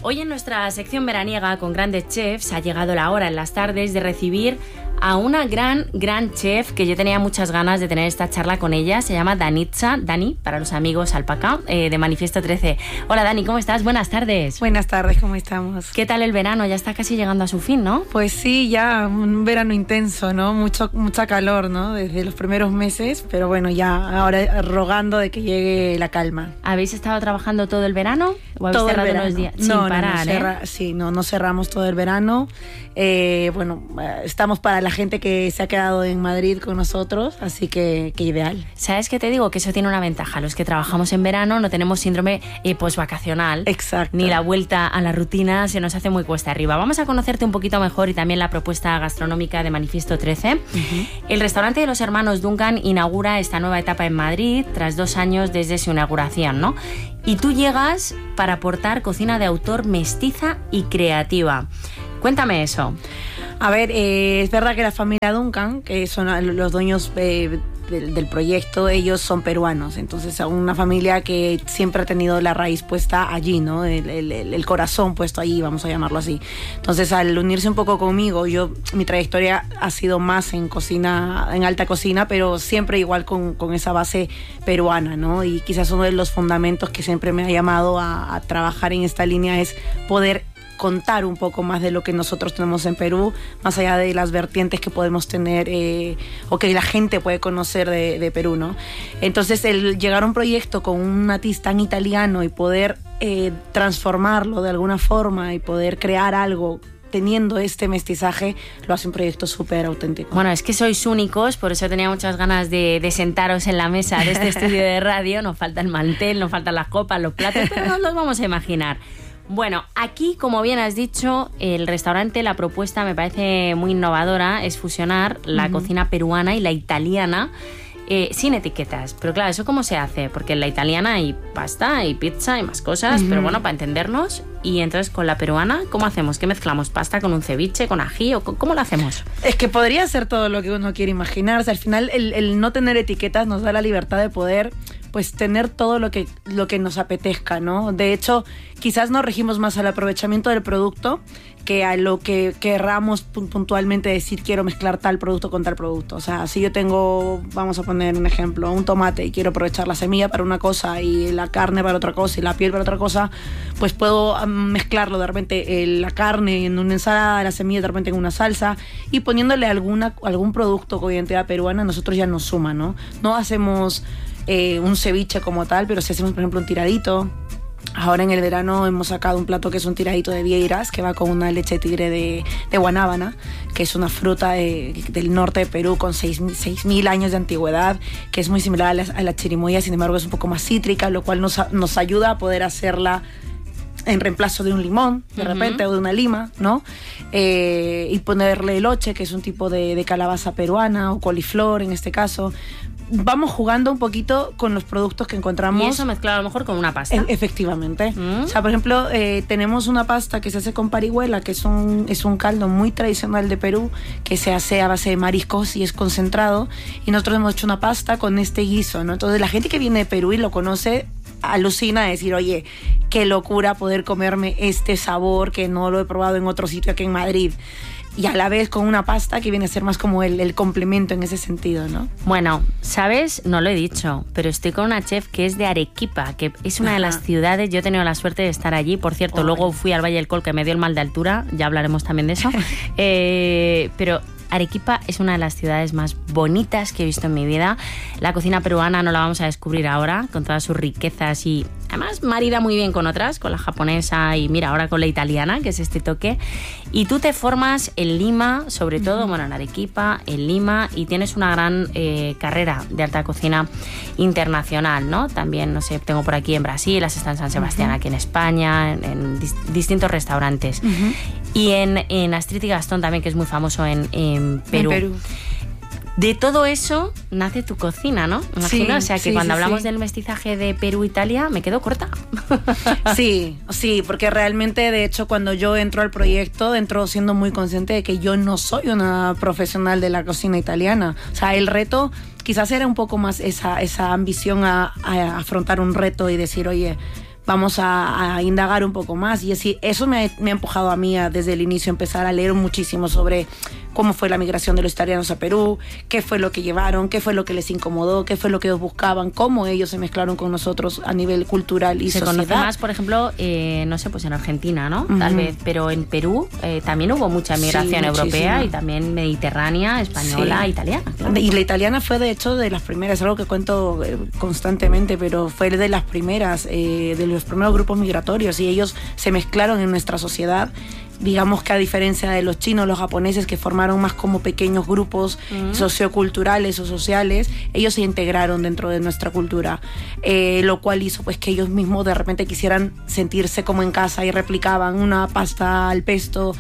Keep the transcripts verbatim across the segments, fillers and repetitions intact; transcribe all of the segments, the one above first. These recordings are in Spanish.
Hoy en nuestra sección veraniega con grandes chefs ha llegado la hora en las tardes de recibir a una gran, gran chef que yo tenía muchas ganas de tener esta charla con ella. Se llama Danitza, Dani, para los amigos Alpaca, eh, de Manifiesto trece. Hola Dani, ¿cómo estás? Buenas tardes. Buenas tardes, ¿cómo estamos? ¿Qué tal el verano? Ya está casi llegando a su fin, ¿no? Pues sí, ya un verano intenso, ¿no? Mucho, mucha calor, ¿no? Desde los primeros meses, pero bueno, ya ahora rogando de que llegue la calma. ¿Habéis estado trabajando todo el verano? ¿O habéis todo cerrado el verano. unos días? No, Sin no, parar, no, cerra, ¿eh? Sí, no, no cerramos todo el verano. Eh, bueno, estamos para la gente que se ha quedado en Madrid con nosotros, así que, que ideal. ¿Sabes qué te digo? Que eso tiene una ventaja. Los que trabajamos en verano no tenemos síndrome eh, postvacacional. Exacto. Ni la vuelta a la rutina se nos hace muy cuesta arriba. Vamos a conocerte un poquito mejor y también la propuesta gastronómica de Manifiesto trece. Uh-huh. El restaurante de los hermanos Duncan inaugura esta nueva etapa en Madrid tras dos años desde su inauguración, ¿no? Y tú llegas para aportar cocina de autor mestiza y creativa. Cuéntame eso. A ver, eh, es verdad que la familia Duncan, que son los dueños eh, del, del proyecto, ellos son peruanos. Entonces, una familia que siempre ha tenido la raíz puesta allí, ¿no? El, el, el corazón puesto allí, vamos a llamarlo así. Entonces, al unirse un poco conmigo, yo mi trayectoria ha sido más en cocina, en alta cocina, pero siempre igual con, con esa base peruana, ¿no? Y quizás uno de los fundamentos que siempre me ha llamado a, a trabajar en esta línea es poder contar un poco más de lo que nosotros tenemos en Perú, más allá de las vertientes que podemos tener eh, o que la gente puede conocer de, de Perú, ¿no? Entonces, el llegar a un proyecto con un matiz tan italiano y poder eh, transformarlo de alguna forma y poder crear algo teniendo este mestizaje, lo hace un proyecto súper auténtico. Bueno, es que sois únicos, por eso tenía muchas ganas de, de sentaros en la mesa de este estudio de radio. Nos falta el mantel, nos faltan las copas, los platos, pero no los vamos a imaginar. Bueno, aquí, como bien has dicho, el restaurante, la propuesta me parece muy innovadora, es fusionar la uh-huh. cocina peruana y la italiana eh, sin etiquetas. Pero claro, ¿eso cómo se hace? Porque en la italiana hay pasta, hay pizza y más cosas, uh-huh. pero bueno, para entendernos. Y entonces, con la peruana, ¿cómo hacemos? ¿Qué mezclamos? ¿Pasta con un ceviche, con ají? ¿O cómo lo hacemos? Es que podría ser todo lo que uno quiere imaginarse. Al final, el, el no tener etiquetas nos da la libertad de poder pues tener todo lo que, lo que nos apetezca, ¿no? De hecho, quizás nos regimos más al aprovechamiento del producto que a lo que querramos puntualmente decir quiero mezclar tal producto con tal producto. O sea, si yo tengo, vamos a poner un ejemplo, un tomate y quiero aprovechar la semilla para una cosa y la carne para otra cosa y la piel para otra cosa, pues puedo mezclarlo de repente, eh, la carne en una ensalada, la semilla de repente en una salsa, y poniéndole alguna, algún producto con identidad peruana, nosotros ya nos suma, ¿no? No hacemos Eh, un ceviche como tal, pero si hacemos, por ejemplo, un tiradito. Ahora en el verano hemos sacado un plato que es un tiradito de vieiras, que va con una leche de tigre de, de guanábana, que es una fruta de, del norte de Perú con seis mil años de antigüedad, que es muy similar a la, a la chirimoya, sin embargo es un poco más cítrica, lo cual nos, nos ayuda a poder hacerla en reemplazo de un limón, de uh-huh. repente, o de una lima, ¿no? Eh, y ponerle eloche, que es un tipo de, de calabaza peruana, o coliflor en este caso. Vamos jugando un poquito con los productos que encontramos. Y eso mezclado a lo mejor con una pasta. E- efectivamente. ¿Mm? O sea, por ejemplo, eh, tenemos una pasta que se hace con parihuela, que es un, es un caldo muy tradicional de Perú, que se hace a base de mariscos y es concentrado. Y nosotros hemos hecho una pasta con este guiso, ¿no? Entonces, la gente que viene de Perú y lo conoce, alucina de decir, oye, qué locura poder comerme este sabor que no lo he probado en otro sitio aquí en Madrid. Y a la vez con una pasta que viene a ser más como el, el complemento en ese sentido, ¿no? Bueno, ¿sabes? No lo he dicho, pero estoy con una chef que es de Arequipa, que es una Ajá. de las ciudades, yo he tenido la suerte de estar allí, por cierto, oh, luego fui al Valle del Colca, que me dio el mal de altura, ya hablaremos también de eso, eh, pero Arequipa es una de las ciudades más bonitas que he visto en mi vida. La cocina peruana no la vamos a descubrir ahora, con todas sus riquezas y además marida muy bien con otras, con la japonesa y mira, ahora con la italiana, que es este toque. Y tú te formas en Lima, sobre todo, uh-huh. bueno, en Arequipa, en Lima, y tienes una gran eh, carrera de alta cocina internacional, ¿no? También, no sé, tengo por aquí en Brasil, has estado en San Sebastián, uh-huh. aquí en España, en, en dis- distintos restaurantes. Uh-huh. Y en, en Astrid y Gastón también, que es muy famoso en, en Perú. En Perú. De todo eso nace tu cocina, ¿no? Imagino, sí, o sea, que sí, cuando sí, hablamos sí. del mestizaje de Perú-Italia, me quedo corta. Sí, sí, porque realmente, de hecho, cuando yo entro al proyecto, entro siendo muy consciente de que yo no soy una profesional de la cocina italiana. O sea, el reto quizás era un poco más esa, esa ambición a, a afrontar un reto y decir, oye, vamos a, a indagar un poco más. Y así, eso me ha, me ha empujado a mí a, desde el inicio, empezar a leer muchísimo sobre cómo fue la migración de los italianos a Perú, qué fue lo que llevaron, qué fue lo que les incomodó, qué fue lo que ellos buscaban, cómo ellos se mezclaron con nosotros a nivel cultural y se sociedad. Se conoce más, por ejemplo, eh, no sé, pues en Argentina, ¿no? Uh-huh. Tal vez, pero en Perú eh, también hubo mucha migración sí, europea y también mediterránea, española, sí. italiana. Claro. Y la italiana fue, de hecho, de las primeras, es algo que cuento eh, constantemente, pero fue de las primeras, eh, de los primeros grupos migratorios, y ellos se mezclaron en nuestra sociedad. Digamos que a diferencia de los chinos, los japoneses, que formaron más como pequeños grupos uh-huh. socioculturales o sociales, ellos se integraron dentro de nuestra cultura, eh, lo cual hizo pues que ellos mismos de repente quisieran sentirse como en casa y replicaban una pasta al pesto,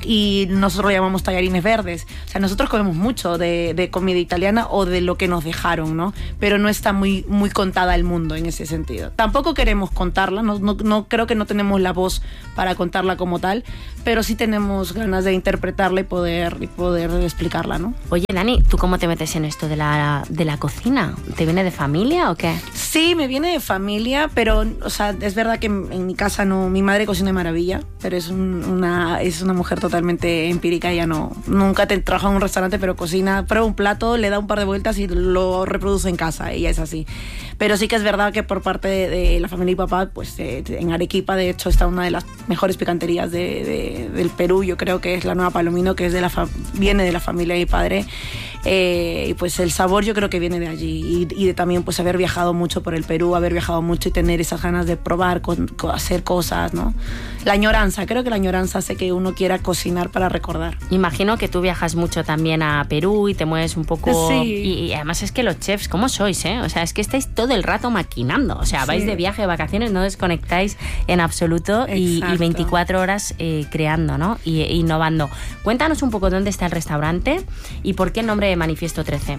y nosotros lo llamamos tallarines verdes. O sea, nosotros comemos mucho de, de comida italiana o de lo que nos dejaron, ¿no? Pero no está muy, muy contada al mundo en ese sentido. Tampoco queremos contarla, no, no, no creo que no tenemos la voz para contarla como tal, pero pero sí tenemos ganas de interpretarla y poder, y poder explicarla, ¿no? Oye, Dani, ¿tú cómo te metes en esto de la, de la cocina? ¿Te viene de familia o qué? Sí, me viene de familia, pero, o sea, es verdad que en, en mi casa no, mi madre cocina de maravilla, pero es, un, una, es una mujer totalmente empírica, ella no, nunca te trabaja en un restaurante, pero cocina, prueba un plato, le da un par de vueltas y lo reproduce en casa, ella es así. Pero sí que es verdad que por parte de, de la familia y papá, pues eh, en Arequipa, de hecho, está una de las mejores picanterías de, de, del Perú, yo creo que es la Nueva Palomino, que es de la fa- viene de la familia de mi padre, eh, y pues el sabor yo creo que viene de allí, y, y de también pues haber viajado mucho por el Perú, haber viajado mucho y tener esas ganas de probar, con, con hacer cosas, ¿no? La añoranza, creo que la añoranza hace que uno quiera cocinar para recordar. Imagino que tú viajas mucho también a Perú y te mueves un poco, sí. y, y además es que los chefs, ¿cómo sois, eh? O sea, es que estáis todo el rato maquinando, o sea, vais sí. de viaje, de vacaciones, no desconectáis en absoluto y, y veinticuatro horas eh, creando, ¿no? Y e innovando. Cuéntanos un poco dónde está el restaurante y por qué el nombre de Manifiesto trece.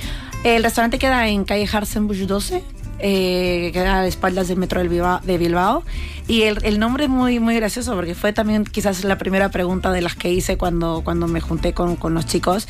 El restaurante queda en calle Harsenbusch doce, eh, queda a espaldas del metro del Bilbao, de Bilbao, y el, el nombre es muy, muy gracioso porque fue también quizás la primera pregunta de las que hice cuando, cuando me junté con, con los chicos,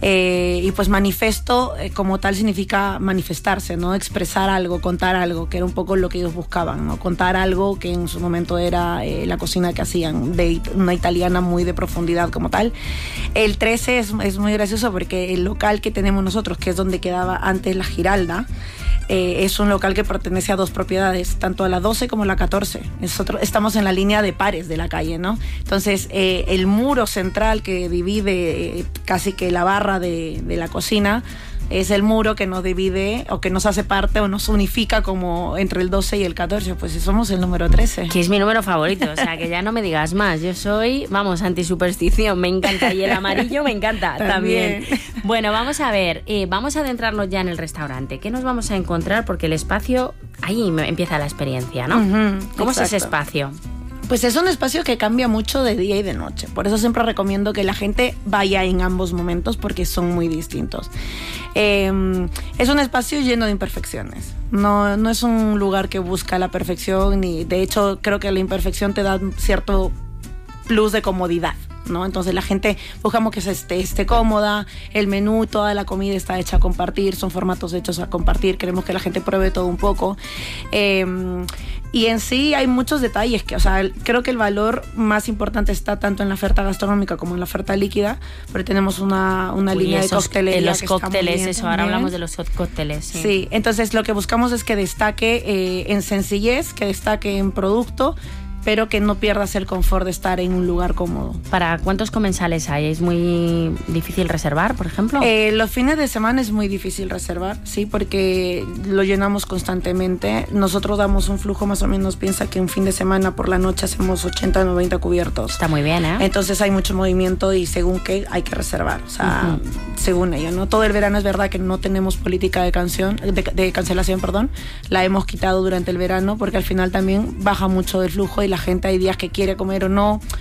eh, y pues manifiesto eh, como tal significa manifestarse, ¿no? Expresar algo, contar algo, que era un poco lo que ellos buscaban, ¿no? Contar algo que en su momento era eh, la cocina que hacían, de una italiana muy de profundidad como tal. El trece es, es muy gracioso porque el local que tenemos nosotros, que es donde quedaba antes la Giralda, Eh, es un local que pertenece a dos propiedades, tanto a la doce como a la catorce. Nosotros estamos en la línea de pares de la calle, ¿no? Entonces, eh, el muro central que divide eh, casi que la barra de, de la cocina es el muro que nos divide o que nos hace parte o nos unifica como entre el doce y el catorce. Pues somos el número trece. Que es mi número favorito, o sea, que ya no me digas más. Yo soy, vamos, antisuperstición, me encanta. Y el amarillo me encanta también. también. Bueno, vamos a ver, eh, vamos a adentrarnos ya en el restaurante. ¿Qué nos vamos a encontrar? Porque el espacio, ahí empieza la experiencia, ¿no? Uh-huh, ¿Cómo exacto. es ese espacio? Pues es un espacio que cambia mucho de día y de noche. Por eso siempre recomiendo que la gente vaya en ambos momentos porque son muy distintos. Eh, es un espacio lleno de imperfecciones. No, no es un lugar que busca la perfección, y de hecho creo que la imperfección te da un cierto plus de comodidad, ¿no? Entonces la gente buscamos que se esté, esté cómoda, el menú, toda la comida está hecha a compartir, son formatos hechos a compartir, queremos que la gente pruebe todo un poco. Eh, y en sí hay muchos detalles que, o sea, creo que el valor más importante está tanto en la oferta gastronómica como en la oferta líquida, pero tenemos una, una Uy, línea esos, de coctelería los que cócteles, está muy bien eso, también. Ahora hablamos de los cócteles. Sí. sí, entonces lo que buscamos es que destaque eh, en sencillez, que destaque en producto, pero que no pierdas el confort de estar en un lugar cómodo. ¿Para cuántos comensales hay? ¿Es muy difícil reservar, por ejemplo? Eh, los fines de semana es muy difícil reservar, sí, porque lo llenamos constantemente. Nosotros damos un flujo más o menos, piensa que un fin de semana por la noche hacemos ochenta, noventa cubiertos. Está muy bien, ¿eh? Entonces hay mucho movimiento y según qué hay que reservar, o sea, uh-huh. según ello, ¿no? Todo el verano es verdad que no tenemos política de, canción, de, de cancelación, perdón, la hemos quitado durante el verano porque al final también baja mucho el flujo y la gente hay días que quiere comer o no,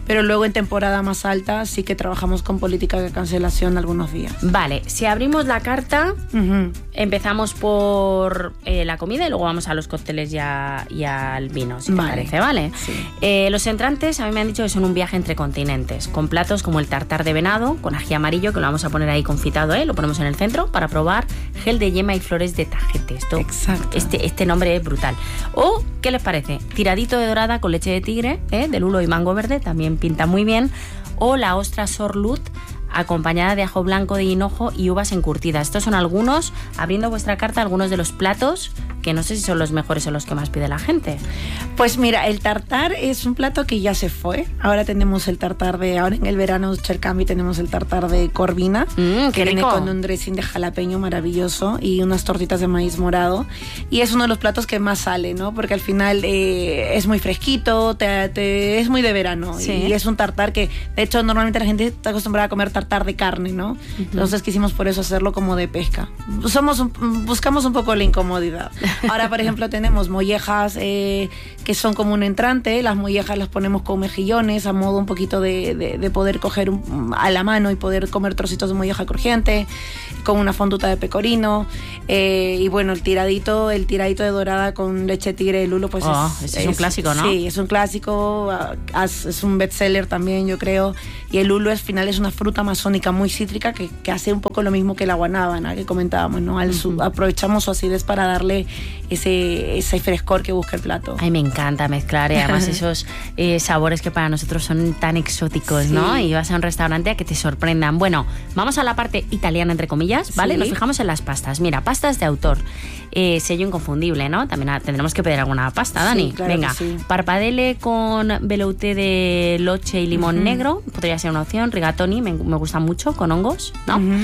pero luego en temporada más alta sí que trabajamos con política de cancelación algunos días. Vale, si abrimos la carta, uh-huh. empezamos por eh, la comida y luego vamos a los cócteles y, a, y al vino, si vale. te parece, ¿vale? Sí. Eh, los entrantes a mí me han dicho que son un viaje entre continentes, con platos como el tartar de venado, con ají amarillo, que lo vamos a poner ahí confitado, ¿eh? Lo ponemos en el centro para probar, gel de yema y flores de tajete. Esto, Exacto. Este, este nombre es brutal. O, ¿qué les parece? Tiradito de dorada con leche de tigre, ¿eh? de lulo y mango verde, también pinta muy bien. O la ostra sorlut, acompañada de ajo blanco de hinojo y uvas encurtidas. Estos son algunos, abriendo vuestra carta, algunos de los platos que no sé si son los mejores o los que más pide la gente. Pues mira, el tartar es un plato que ya se fue. Ahora tenemos el tartar de, ahora en el verano Chercambi tenemos el tartar de corvina, mm, que viene rico. con un dressing de jalapeño maravilloso y unas tortitas de maíz morado. Y es uno de los platos que más sale, ¿no? Porque al final eh, es muy fresquito, te, te, es muy de verano. Sí. Y es un tartar que, de hecho, normalmente la gente está acostumbrada a comer tartar de carne, ¿no? Uh-huh. Entonces quisimos por eso hacerlo como de pesca. Somos un, buscamos un poco la incomodidad. Ahora, por ejemplo, tenemos mollejas eh, que son como un entrante. Las mollejas las ponemos con mejillones a modo un poquito de, de, de poder coger un, a la mano y poder comer trocitos de molleja crujiente, con una fonduta de pecorino. Eh, y bueno, el tiradito, el tiradito de dorada con leche tigre de lulo, pues oh, es, es, es un clásico, ¿no? Sí, es un clásico, es un bestseller también, yo creo. Y el lulo al final es una fruta amazónica muy cítrica que, que hace un poco lo mismo que la guanábana que comentábamos, ¿no? Al su, uh-huh. Aprovechamos su acidez para darle ese, ese frescor que busca el plato. Ay, me encanta mezclar, eh, además esos eh, sabores que para nosotros son tan exóticos, sí. ¿no? Y vas a un restaurante a que te sorprendan. Bueno, vamos a la parte italiana, entre comillas, ¿vale? Sí. Nos fijamos en las pastas. Mira, pastas de autor. Eh, sello inconfundible, ¿no? También a, tendremos que pedir alguna pasta, Dani. Sí, claro. Venga, sí. Parpadele con velouté de loche y limón uh-huh. negro, podría ser una opción. Rigatoni, me, me gusta mucho, con hongos, ¿no? Uh-huh.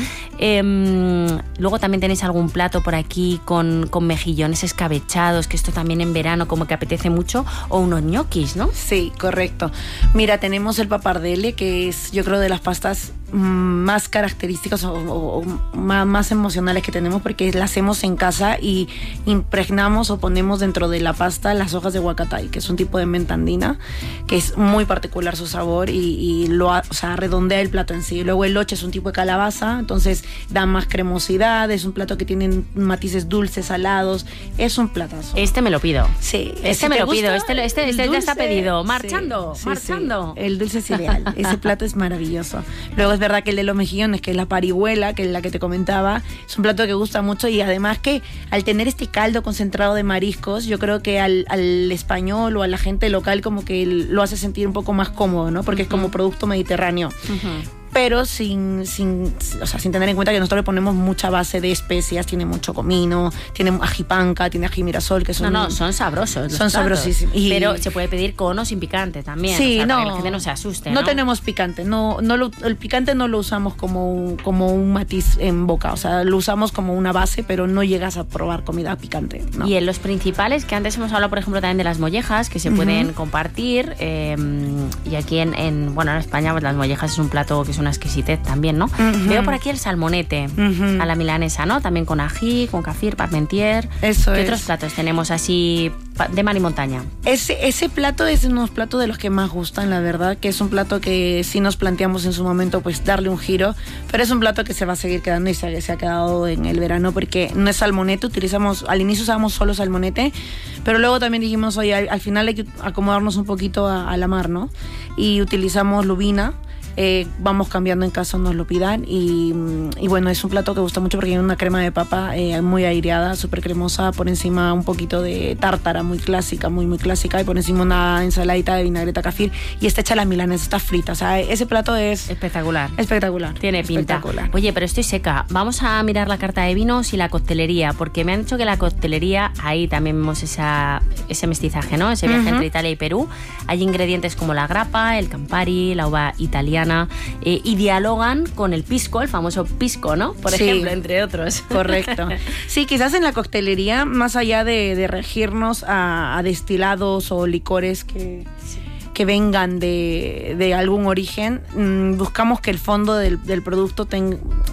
Eh, luego también tenéis algún plato por aquí con, con mejillones escabechados, que esto también en verano como que apetece mucho, o unos ñoquis, ¿no? Sí, correcto. Mira, tenemos el papardelle, que es, yo creo, de las pastas más características o, o, o más, más emocionales que tenemos, porque la hacemos en casa y impregnamos o ponemos dentro de la pasta las hojas de huacatay, que es un tipo de menta andina que es muy particular su sabor y, y lo, o sea, redondea el plato en sí. Luego el loche es un tipo de calabaza, entonces da más cremosidad, es un plato que tiene matices dulces, salados, es un platazo. Este me lo pido. Sí. Este si me lo pido, este, este, este ya está pedido. Marchando, sí, sí, marchando. Sí. El dulce es ideal, ese plato es maravilloso. Luego es verdad que el de los mejillones, que es la parihuela, que es la que te comentaba, es un plato que gusta mucho y además que al tener este caldo concentrado de mariscos, yo creo que al, al español o a la gente local como que lo hace sentir un poco más cómodo, ¿no? Porque uh-huh. es como producto mediterráneo. Uh-huh. Pero sin, sin, o sea, sin tener en cuenta que nosotros le ponemos mucha base de especias, tiene mucho comino, tiene ají panca, tiene ají mirasol, que son... No, no, son sabrosos. Son sabrosísimos. Y... Pero se puede pedir con o sin picante también, sí, o sea, no, para que la gente no se asuste, ¿no? No tenemos picante, no, no lo, el picante no lo usamos como un, como un matiz en boca, o sea, lo usamos como una base, pero no llegas a probar comida picante, ¿no? Y en los principales, que antes hemos hablado, por ejemplo, también de las mollejas, que se uh-huh. pueden compartir, eh, y aquí en, en, bueno, en España pues las mollejas es un plato que es una exquisitez también, ¿no? Uh-huh. Veo por aquí el salmonete uh-huh. a la milanesa, ¿no? También con ají, con kefir, parmentier. Eso ¿Qué es. otros platos tenemos así de mar y montaña? Ese, ese plato es uno de los platos de los que más gustan, la verdad, que es un plato que sí nos planteamos en su momento pues darle un giro, pero es un plato que se va a seguir quedando y se, se ha quedado en el verano porque no es salmonete, utilizamos, al inicio usábamos solo salmonete, pero luego también dijimos, oye, al, al final hay que acomodarnos un poquito a, a la mar, ¿no? Y utilizamos lubina. Eh, vamos cambiando en caso nos lo pidan y, y bueno, es un plato que gusta mucho porque tiene una crema de papa eh, muy aireada, súper cremosa, por encima un poquito de tártara muy clásica, muy muy clásica, y por encima una ensaladita de vinagreta kefir y está hecha a la milanesa, está frita, o sea, ese plato es espectacular, espectacular, tiene pinta. Espectacular. Oye, pero estoy seca, vamos a mirar la carta de vinos y la coctelería, porque me han dicho que la coctelería, ahí también vemos esa, ese mestizaje, ¿no? Ese viaje uh-huh. entre Italia y Perú, hay ingredientes como la grappa, el Campari, la uva italiana, Eh, y dialogan con el pisco, el famoso pisco, ¿no? Por sí, ejemplo, entre otros. Correcto. Sí, quizás en la coctelería, más allá de, de regirnos a, a destilados o licores que... Sí. que vengan de, de algún origen, mmm, buscamos que el fondo del, del producto ten,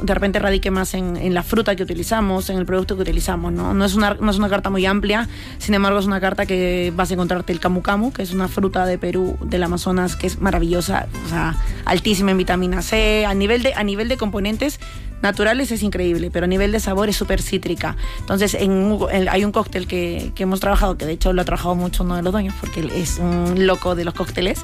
de repente radique más en, en la fruta que utilizamos, en el producto que utilizamos, ¿no? No es, una, no es una carta muy amplia, sin embargo es una carta que vas a encontrarte el camu camu, que es una fruta de Perú, del Amazonas, que es maravillosa, o sea, altísima en vitamina C, a nivel de, a nivel de componentes naturales es increíble, pero a nivel de sabor es súper cítrica. Entonces, en, en, hay un cóctel que, que hemos trabajado, que de hecho lo ha trabajado mucho uno de los dueños, porque él es un loco de los cócteles.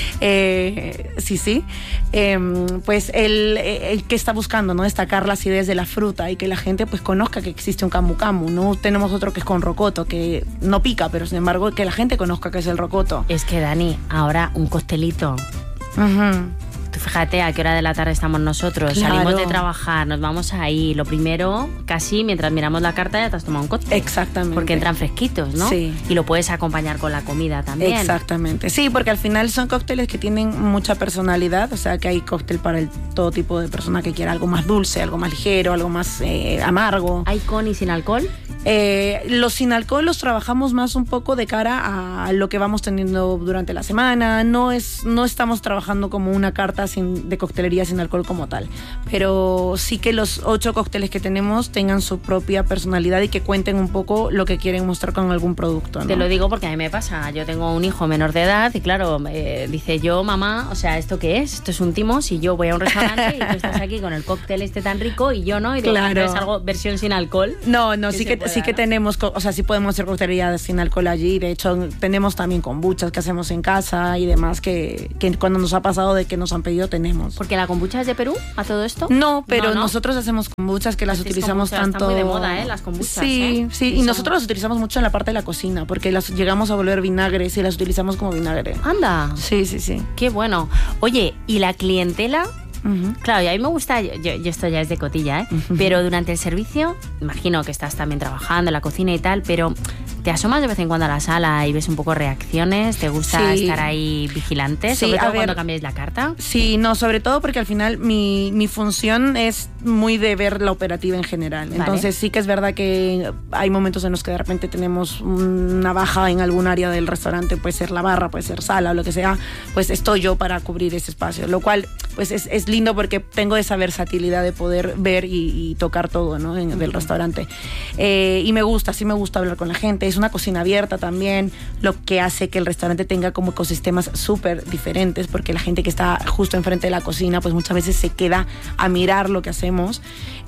Eh, sí, sí. Eh, pues él, él que está buscando, ¿no? Destacar las ideas de la fruta y que la gente pues conozca que existe un camu camu, ¿no? Tenemos otro que es con rocoto, que no pica, pero sin embargo que la gente conozca que es el rocoto. Es que, Dani, ahora un costelito. Uh-huh. Tú fíjate a qué hora de la tarde estamos nosotros, Claro. salimos de trabajar, nos vamos ahí, lo primero, casi mientras miramos la carta ya te has tomado un cóctel. Exactamente. Porque entran fresquitos, ¿no? Sí. Y lo puedes acompañar con la comida también. Exactamente, sí, porque al final son cócteles que tienen mucha personalidad, o sea que hay cóctel para el, todo tipo de persona que quiera algo más dulce, algo más ligero, algo más eh, amargo. ¿Hay con y sin alcohol? Eh, los sin alcohol los trabajamos más un poco de cara a lo que vamos teniendo durante la semana. No es, no estamos trabajando como una carta sin, de coctelería sin alcohol como tal, pero sí que los ocho cócteles que tenemos tengan su propia personalidad y que cuenten un poco lo que quieren mostrar con algún producto, ¿no? Te lo digo porque a mí me pasa. Yo tengo un hijo menor de edad y claro, eh, dice yo, mamá, o sea, ¿esto qué es? Esto es un timo. Si yo voy a un restaurante y tú estás aquí con el cóctel este tan rico y yo no, y digo, Claro. es algo versión sin alcohol. No, no, que sí se que, pueda, sí que ¿no? tenemos, co- o sea, sí podemos hacer coctelería sin alcohol allí. De hecho, tenemos también kombuchas que hacemos en casa y demás que, que cuando nos ha pasado de que nos han pedido tenemos. Porque la kombucha es de Perú, a todo esto. No, pero No, no. nosotros hacemos kombuchas que las Las utilizamos kombuchas tanto. están muy de moda, ¿eh? Las kombuchas, Sí, ¿eh? sí, Sí, y son- nosotros las utilizamos mucho en la parte de la cocina porque las llegamos a volver vinagres y las utilizamos como vinagre. Anda, Sí, sí, sí. qué bueno. Oye, ¿y la clientela? Ujú. Claro, y a mí me gusta, yo, yo esto ya es de cotilla, ¿eh? Ujú. Pero durante el servicio, imagino que estás también trabajando en la cocina y tal, pero ¿te asomas de vez en cuando a la sala y ves un poco reacciones? ¿Te gusta Sí. estar ahí vigilante? Sí, Sobre a todo ver. cuando cambiáis la carta. Sí, no, sobre todo porque al final mi, mi función es muy de ver la operativa en general. Vale. Entonces sí que es verdad que hay momentos en los que de repente tenemos una baja en algún área del restaurante, puede ser la barra, puede ser sala o lo que sea, pues estoy yo para cubrir ese espacio, lo cual pues es, es lindo porque tengo esa versatilidad de poder ver y, y tocar todo, ¿no? En, del restaurante. Eh, y me gusta, sí me gusta hablar con la gente, es una cocina abierta también, lo que hace que el restaurante tenga como ecosistemas súper diferentes, porque la gente que está justo enfrente de la cocina, pues muchas veces se queda a mirar lo que hacemos.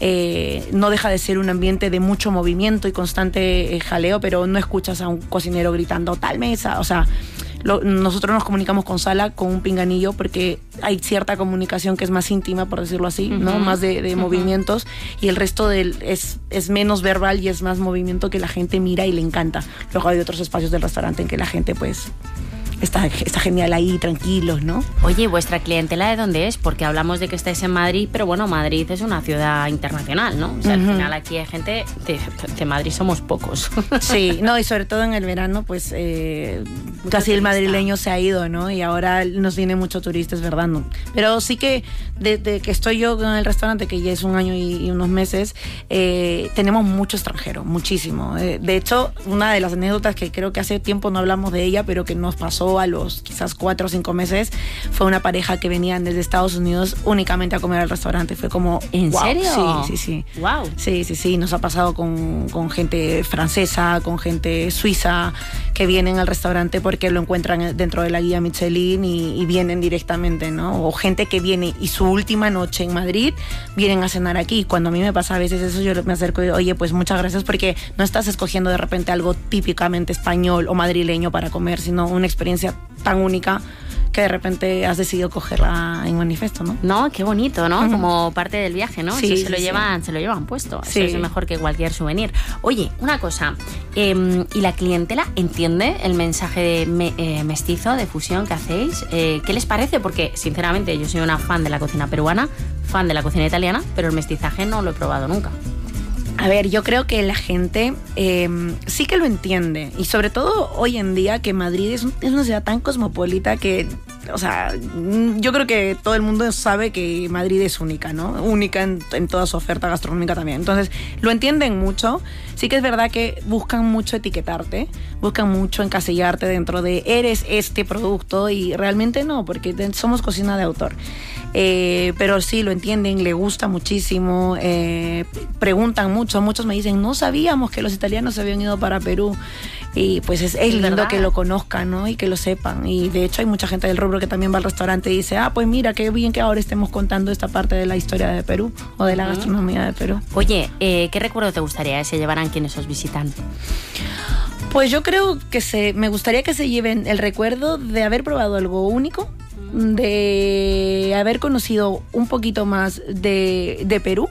Eh, no deja de ser un ambiente de mucho movimiento y constante eh, jaleo, pero no escuchas a un cocinero gritando tal mesa, o sea, lo, nosotros nos comunicamos con sala con un pinganillo porque hay cierta comunicación que es más íntima, por decirlo así, ¿no? Ujú. Más de, de Ujú. movimientos, y el resto del, es, es menos verbal y es más movimiento que la gente mira y le encanta. Luego hay otros espacios del restaurante en que la gente pues está, está genial ahí, tranquilos, ¿no? Oye, ¿vuestra clientela de dónde es? Porque hablamos de que estáis en Madrid, pero bueno, Madrid es una ciudad internacional, ¿no? O sea, Ujú. al final aquí hay gente, de, de Madrid somos pocos. Sí, no, y sobre todo en el verano, pues eh, Mucho casi el turista. madrileño se ha ido, ¿no? Y ahora nos viene mucho turista, es verdad, ¿no? Pero sí que desde que estoy yo en el restaurante, que ya es un año y, y unos meses, eh, tenemos mucho extranjero, muchísimo. Eh, de hecho, una de las anécdotas que creo que hace tiempo no hablamos de ella, pero que nos pasó a los quizás cuatro o cinco meses, fue una pareja que venían desde Estados Unidos únicamente a comer al restaurante. Fue como, ¿En wow. serio? Sí, sí, sí. Wow. Sí, sí, sí, nos ha pasado con, con gente francesa, con gente suiza que vienen al restaurante porque lo encuentran dentro de la guía Michelin y, y vienen directamente, ¿no? O gente que viene y su última noche en Madrid vienen a cenar aquí. Cuando a mí me pasa a veces eso, yo me acerco y digo, oye, pues muchas gracias porque no estás escogiendo de repente algo típicamente español o madrileño para comer, sino una experiencia tan única que de repente has decidido cogerla en manifiesto, ¿no? No, qué bonito, ¿no? Ujú. Como parte del viaje, ¿no? Sí, Eso se lo sí, llevan, se lo llevan puesto. Sí. Eso es mejor que cualquier souvenir. Oye, una cosa, eh, ¿y la clientela entiende el mensaje de me- eh, mestizo, de fusión que hacéis? Eh, ¿Qué les parece? Porque, sinceramente, yo soy una fan de la cocina peruana, fan de la cocina italiana, pero el mestizaje no lo he probado nunca. A ver, yo creo que la gente eh, sí que lo entiende, y sobre todo hoy en día que Madrid es, un- es una ciudad tan cosmopolita que o sea, yo creo que todo el mundo sabe que Madrid es única, ¿no? Única en, en toda su oferta gastronómica también. Entonces, lo entienden mucho. Sí que es verdad que buscan mucho etiquetarte, buscan mucho encasillarte dentro de eres este producto y realmente no, porque somos cocina de autor. Eh, pero sí, lo entienden, le gusta muchísimo, eh, preguntan mucho, muchos me dicen, no sabíamos que los italianos se habían ido para Perú. Y pues es, es lindo ¿verdad? Que lo conozcan, ¿no? Y que lo sepan. Y de hecho hay mucha gente del rubro que también va al restaurante y dice, ah, pues mira, qué bien que ahora estemos contando esta parte de la historia de Perú o de la uh-huh. gastronomía de Perú. Oye, eh, ¿qué recuerdo te gustaría que se llevaran quienes os visitan? Pues yo creo que se, me gustaría que se lleven el recuerdo de haber probado algo único, de haber conocido un poquito más de, de Perú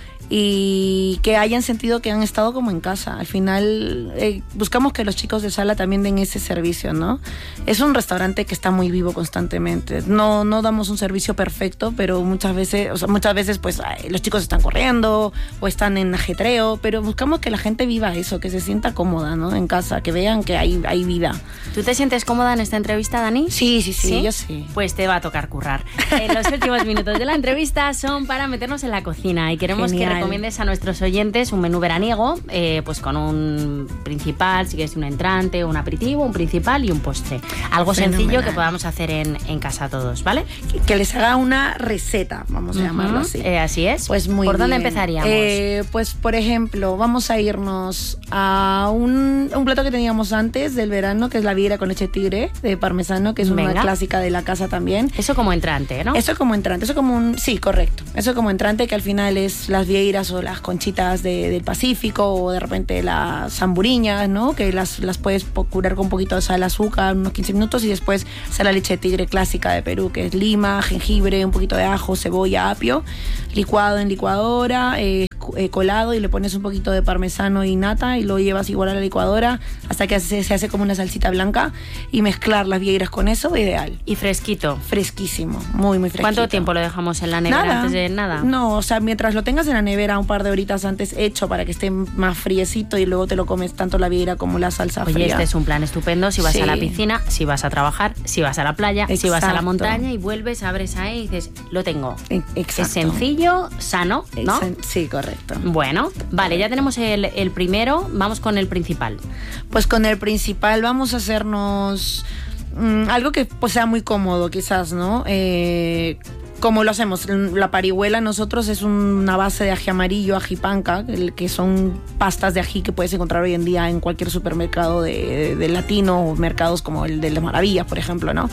y que hayan sentido que han estado como en casa. Al final eh, buscamos que los chicos de sala también den ese servicio, ¿no? Es un restaurante que está muy vivo constantemente. No, no damos un servicio perfecto, pero muchas veces, o sea, muchas veces pues los chicos están corriendo o están en ajetreo, pero buscamos que la gente viva eso, que se sienta cómoda, ¿no? En casa, que vean que hay, hay vida. ¿Tú te sientes cómoda en esta entrevista, Dani? Sí, sí, sí, ¿Sí? yo sí. Pues te va a tocar currar. En los últimos minutos de la entrevista son para meternos en la cocina y queremos Genial. que recomiendes a nuestros oyentes un menú veraniego, eh, pues con un principal, si quieres un entrante, un aperitivo, un principal y un postre. Algo Fenomenal. sencillo que podamos hacer en, en casa todos, ¿vale? Que, que les haga una receta, vamos a uh-huh. llamarlo así. Eh, así es. Pues muy ¿Por bien. dónde empezaríamos? Eh, pues por ejemplo, vamos a irnos a un, un plato que teníamos antes del verano, que es la vieira con leche tigre de parmesano, que es una Venga. clásica de la casa también. Eso como entrante, ¿no? Eso como entrante, eso como un... Sí, correcto. Eso como entrante, que al final es las vieiras o las conchitas de, del Pacífico o de repente las zamburiñas, ¿no? Que las, las puedes curar con un poquito de sal, azúcar, unos quince minutos y después sal la leche de tigre clásica de Perú, que es lima, jengibre, un poquito de ajo, cebolla, apio, licuado en licuadora, eh, eh, colado y le pones un poquito de parmesano y nata y lo llevas igual a la licuadora hasta que se, se hace como una salsita blanca y mezclar las vieiras con eso, ideal. Y fresquito. Fresquísimo, muy, muy fresquito. ¿Cuánto tiempo lo dejamos en la nevera nada, antes de nada? No, o sea, mientras lo tengas en la nevera un par de horitas antes hecho para que esté más friecito y luego te lo comes tanto la vieira como la salsa Oye, fría. Oye, este es un plan estupendo si vas sí. a la piscina, si vas a trabajar, si vas a la playa, Exacto. si vas a la montaña y vuelves, abres ahí y dices, lo tengo. Exacto. Es sencillo, sano, ¿no? Sí, correcto. Bueno, vale, ya tenemos el, el primero, vamos con el principal. Pues con el principal vamos a hacernos mmm, algo que pues sea muy cómodo quizás, ¿no? Eh... Como lo hacemos, la parihuela nosotros es una base de ají amarillo, ají panca, que son pastas de ají que puedes encontrar hoy en día en cualquier supermercado de, de latino o mercados como el de las Maravillas, por ejemplo, ¿no?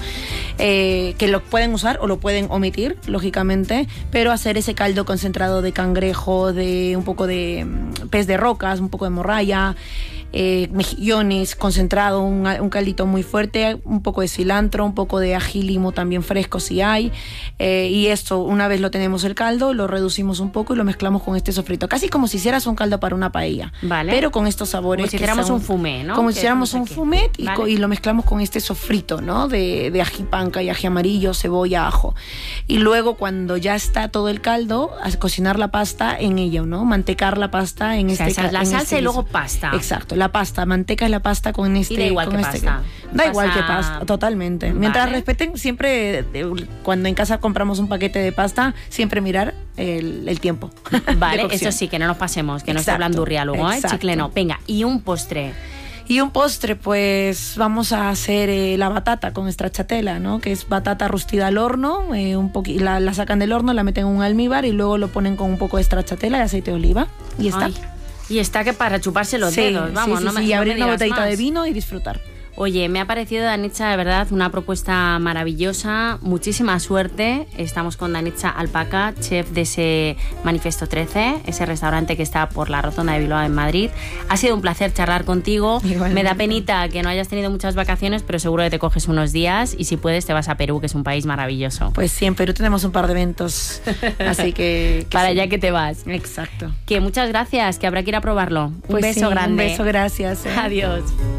Eh, que lo pueden usar o lo pueden omitir, lógicamente, pero hacer ese caldo concentrado de cangrejo, de un poco de pez de rocas, un poco de morralla, Eh, mejillones, concentrado, un, un caldito muy fuerte, un poco de cilantro, un poco de ají limo también fresco si hay, eh, y esto, una vez lo tenemos el caldo, lo reducimos un poco y lo mezclamos con este sofrito, casi como si hicieras un caldo para una paella, vale. pero con estos sabores. Como si hiciéramos un fumet, ¿no? Como si hiciéramos un fumet y, vale. y lo mezclamos con este sofrito, ¿no? De, de ají panca y ají amarillo, cebolla, ajo. Y luego cuando ya está todo el caldo, a cocinar la pasta en ello, ¿no? Mantecar la pasta en o sea, este esa es la en salsa este y luego pasta. Exacto, la pasta, manteca es la pasta con este. Y da igual con que este, pasta. Da pasa... igual que pasta, totalmente. Vale. Mientras respeten, siempre, cuando en casa compramos un paquete de pasta, siempre mirar el, el tiempo. Vale, eso sí, que no nos pasemos, que no esté blandurria luego, ¿eh? Chicle no. Venga, y un postre. Y un postre, pues vamos a hacer eh, la batata con stracciatella, ¿no? Que es batata rostida al horno, eh, un poqu- la, la sacan del horno, la meten en un almíbar y luego lo ponen con un poco de stracciatella y aceite de oliva. Y está. Ay. Y está que para chuparse los sí, dedos, vamos, sí, sí, no sí, me y no abrir me una botellita más. de vino y disfrutar. Oye, me ha parecido, Danitza, de verdad, una propuesta maravillosa. Muchísima suerte. Estamos con Danitza Alpaca, chef de ese Manifesto trece, ese restaurante que está por la Rotonda de Bilbao en Madrid. Ha sido un placer charlar contigo. Igualmente. Me da penita que no hayas tenido muchas vacaciones, pero seguro que te coges unos días y si puedes te vas a Perú, que es un país maravilloso. Pues sí, en Perú tenemos un par de eventos, así que... que Para sí. allá que te vas. Exacto. Que muchas gracias, que habrá que ir a probarlo. Pues un beso sí, grande. Un beso, gracias. ¿eh? Adiós.